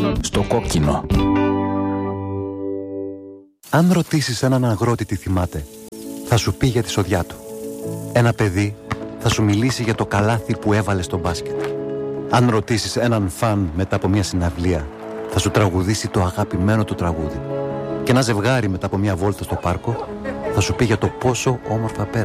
Στο κόκκινο. Αν ρωτήσεις έναν αγρότη τι θυμάται, θα σου πει για τη σοδιά του. Ένα παιδί θα σου μιλήσει για το καλάθι που έβαλε στο μπάσκετ. Αν ρωτήσεις έναν φαν μετά από μια συναυλία, θα σου τραγουδήσει το αγαπημένο του τραγούδι. Και ένα ζευγάρι μετά από μια βόλτα στο πάρκο θα σου πει για το πόσο όμορφα πέρασε.